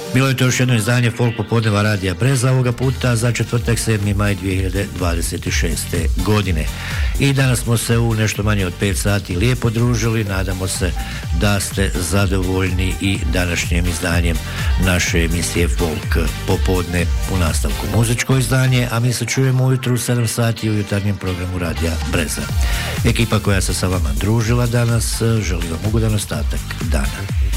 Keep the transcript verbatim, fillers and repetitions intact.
Bilo je to još jedno izdanje Folk popodneva radija Breza, ovoga puta za četvrtak sedmi maj dvije hiljade dvadeset šeste. godine. I danas smo se u nešto manje od pet sati lijepo družili, nadamo se da ste zadovoljni i današnjim izdanjem naše emisije Folk popodne, u nastavku muzičko izdanje, a mi se čujemo ujutru u sedam sati u jutarnjem programu radija Breza. Ekipa koja se sa vama družila danas želi vam ugodan ostatak dana.